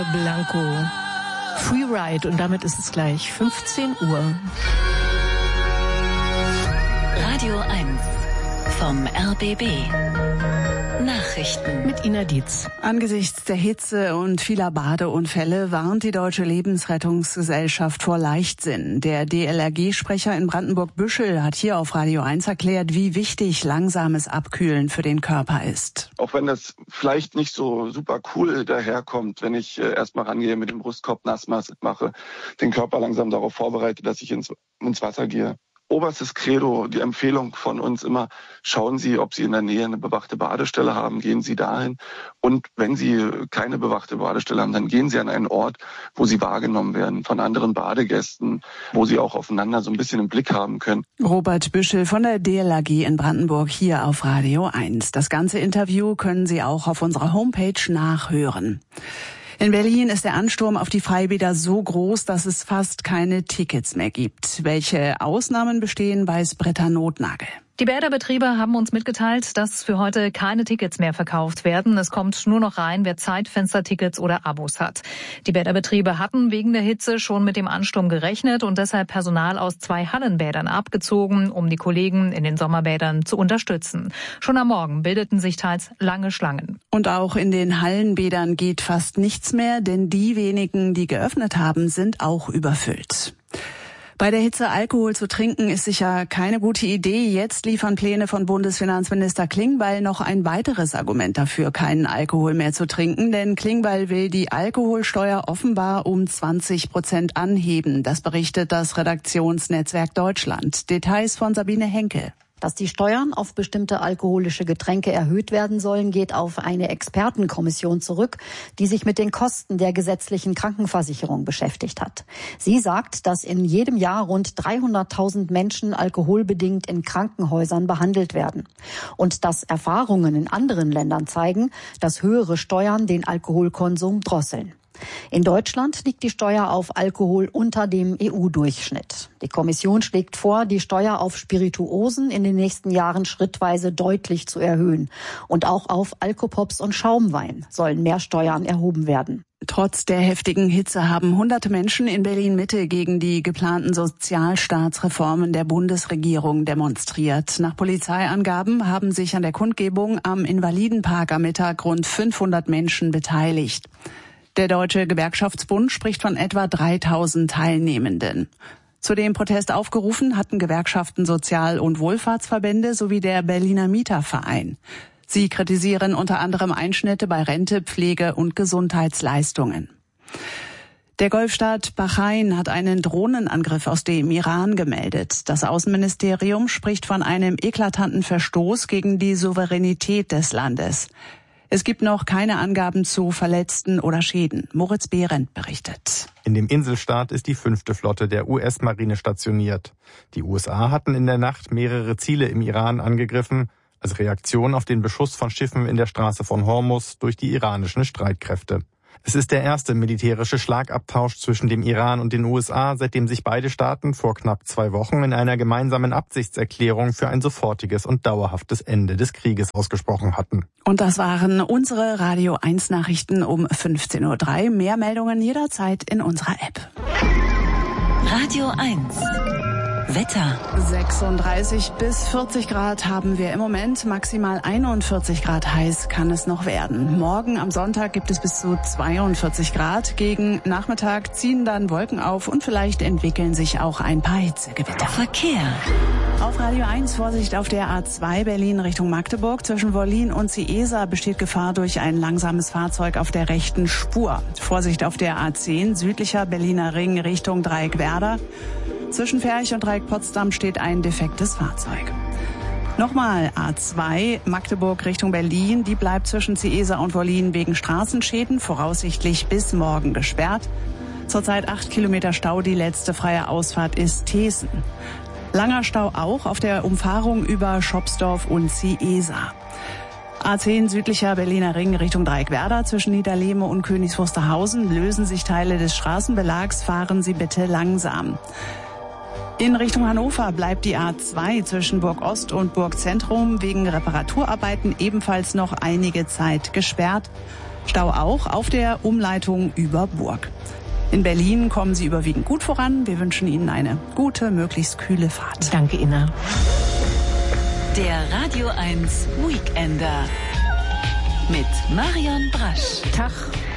Blanco. Freeride und damit ist es gleich 15 Uhr. Radio 1 vom RBB. Nachrichten mit Ina Dietz. Angesichts der Hitze und vieler Badeunfälle warnt die Deutsche Lebensrettungsgesellschaft vor Leichtsinn. Der DLRG-Sprecher in Brandenburg-Büschel hat hier auf Radio 1 erklärt, wie wichtig langsames Abkühlen für den Körper ist. Auch wenn das vielleicht nicht so super cool daherkommt, wenn ich erstmal rangehe, mit dem Brustkorb nass mache, den Körper langsam darauf vorbereite, dass ich ins Wasser gehe. Oberstes Credo, die Empfehlung von uns immer, schauen Sie, ob Sie in der Nähe eine bewachte Badestelle haben, gehen Sie dahin. Und wenn Sie keine bewachte Badestelle haben, dann gehen Sie an einen Ort, wo Sie wahrgenommen werden von anderen Badegästen, wo Sie auch aufeinander so ein bisschen im Blick haben können. Robert Büschel von der DLRG in Brandenburg hier auf Radio 1. Das ganze Interview können Sie auch auf unserer Homepage nachhören. In Berlin ist der Ansturm auf die Freibäder so groß, dass es fast keine Tickets mehr gibt. Welche Ausnahmen bestehen, weiß Britta Notnagel. Die Bäderbetriebe haben uns mitgeteilt, dass für heute keine Tickets mehr verkauft werden. Es kommt nur noch rein, wer Zeitfenstertickets oder Abos hat. Die Bäderbetriebe hatten wegen der Hitze schon mit dem Ansturm gerechnet und deshalb Personal aus 2 Hallenbädern abgezogen, um die Kollegen in den Sommerbädern zu unterstützen. Schon am Morgen bildeten sich teils lange Schlangen. Und auch in den Hallenbädern geht fast nichts mehr, denn die wenigen, die geöffnet haben, sind auch überfüllt. Bei der Hitze Alkohol zu trinken ist sicher keine gute Idee. Jetzt liefern Pläne von Bundesfinanzminister Klingbeil noch ein weiteres Argument dafür, keinen Alkohol mehr zu trinken. Denn Klingbeil will die Alkoholsteuer offenbar um 20% anheben. Das berichtet das Redaktionsnetzwerk Deutschland. Details von Sabine Henkel. Dass die Steuern auf bestimmte alkoholische Getränke erhöht werden sollen, geht auf eine Expertenkommission zurück, die sich mit den Kosten der gesetzlichen Krankenversicherung beschäftigt hat. Sie sagt, dass in jedem Jahr rund 300.000 Menschen alkoholbedingt in Krankenhäusern behandelt werden. Und dass Erfahrungen in anderen Ländern zeigen, dass höhere Steuern den Alkoholkonsum drosseln. In Deutschland liegt die Steuer auf Alkohol unter dem EU-Durchschnitt. Die Kommission schlägt vor, die Steuer auf Spirituosen in den nächsten Jahren schrittweise deutlich zu erhöhen. Und auch auf Alkopops und Schaumwein sollen mehr Steuern erhoben werden. Trotz der heftigen Hitze haben hunderte Menschen in Berlin-Mitte gegen die geplanten Sozialstaatsreformen der Bundesregierung demonstriert. Nach Polizeiangaben haben sich an der Kundgebung am Invalidenpark am Mittag rund 500 Menschen beteiligt. Der Deutsche Gewerkschaftsbund spricht von etwa 3.000 Teilnehmenden. Zu dem Protest aufgerufen hatten Gewerkschaften, Sozial- und Wohlfahrtsverbände sowie der Berliner Mieterverein. Sie kritisieren unter anderem Einschnitte bei Rente, Pflege und Gesundheitsleistungen. Der Golfstaat Bahrain hat einen Drohnenangriff aus dem Iran gemeldet. Das Außenministerium spricht von einem eklatanten Verstoß gegen die Souveränität des Landes. Es gibt noch keine Angaben zu Verletzten oder Schäden. Moritz Behrendt berichtet. In dem Inselstaat ist die 5. Flotte der US-Marine stationiert. Die USA hatten in der Nacht mehrere Ziele im Iran angegriffen, als Reaktion auf den Beschuss von Schiffen in der Straße von Hormuz durch die iranischen Streitkräfte. Es ist der erste militärische Schlagabtausch zwischen dem Iran und den USA, seitdem sich beide Staaten vor knapp 2 Wochen in einer gemeinsamen Absichtserklärung für ein sofortiges und dauerhaftes Ende des Krieges ausgesprochen hatten. Und das waren unsere Radio 1 Nachrichten um 15.03 Uhr. Mehr Meldungen jederzeit in unserer App. Radio 1 Wetter. 36 bis 40 Grad haben wir im Moment. Maximal 41 Grad heiß kann es noch werden. Morgen am Sonntag gibt es bis zu 42 Grad. Gegen Nachmittag ziehen dann Wolken auf und vielleicht entwickeln sich auch ein paar Hitzegewitter. Verkehr. Auf Radio 1 Vorsicht auf der A2 Berlin Richtung Magdeburg. Zwischen Wollin und Ciesa besteht Gefahr durch ein langsames Fahrzeug auf der rechten Spur. Vorsicht auf der A10 südlicher Berliner Ring Richtung Dreieck Werder. Zwischen Ferch und Dreieck Potsdam steht ein defektes Fahrzeug. Nochmal A2 Magdeburg Richtung Berlin. Die bleibt zwischen Ciesa und Wollin wegen Straßenschäden voraussichtlich bis morgen gesperrt. Zurzeit 8 Kilometer Stau. Die letzte freie Ausfahrt ist Thesen. Langer Stau auch auf der Umfahrung über Schopsdorf und Ciesa. A10 südlicher Berliner Ring Richtung Dreieck Werder. Zwischen Niederlehme und Königs Wusterhausen lösen sich Teile des Straßenbelags. Fahren Sie bitte langsam. In Richtung Hannover bleibt die A2 zwischen Burg Ost und Burg Zentrum wegen Reparaturarbeiten ebenfalls noch einige Zeit gesperrt. Stau auch auf der Umleitung über Burg. In Berlin kommen Sie überwiegend gut voran. Wir wünschen Ihnen eine gute, möglichst kühle Fahrt. Danke, Inna. Der Radio 1 Weekender mit Marion Brasch. Tag.